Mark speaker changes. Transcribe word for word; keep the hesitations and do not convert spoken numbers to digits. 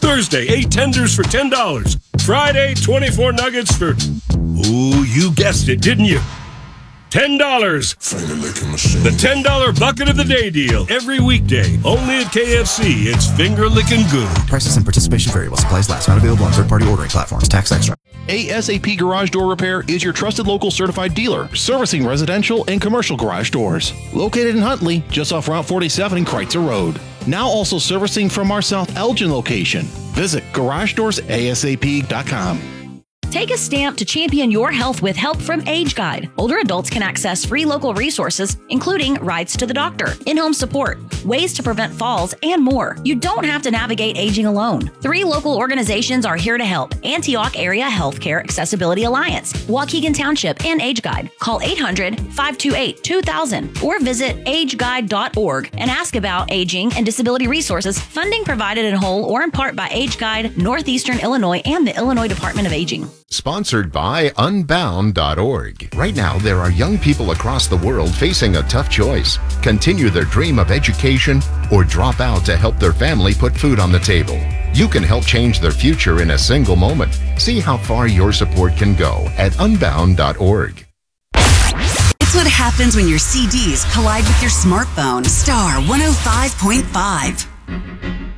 Speaker 1: Thursday, eight tenders for ten dollars. Friday, twenty-four nuggets for, ooh, you guessed it, didn't you? ten dollars. The ten dollar bucket of the day deal. Every weekday. Only at K F C. It's finger licking good.
Speaker 2: Prices and participation vary while supplies last. Not available on third-party ordering platforms. Tax extra.
Speaker 3: A S A P Garage Door Repair is your trusted local certified dealer, servicing residential and commercial garage doors. Located in Huntley, just off Route forty-seven and Kreitzer Road. Now also servicing from our South Elgin location. Visit garage doors A S A P dot com.
Speaker 4: Take a stamp to champion your health with help from Age Guide. Older adults can access free local resources, including rides to the doctor, in-home support, ways to prevent falls, and more. You don't have to navigate aging alone. Three local organizations are here to help: Antioch Area Healthcare Accessibility Alliance, Waukegan Township, and Age Guide. Call eight hundred, five two eight, two thousand or visit age guide dot org and ask about aging and disability resources. Funding provided in whole or in part by Age Guide, Northeastern Illinois, and the Illinois Department of Aging.
Speaker 5: Sponsored by unbound dot org. Right now, there are young people across the world facing a tough choice: continue their dream of education or drop out to help their family put food on the table. You can help change their future in a single moment. See how far your support can go at unbound dot org.
Speaker 6: It's what happens when your C Ds collide with your smartphone. Star one oh five point five.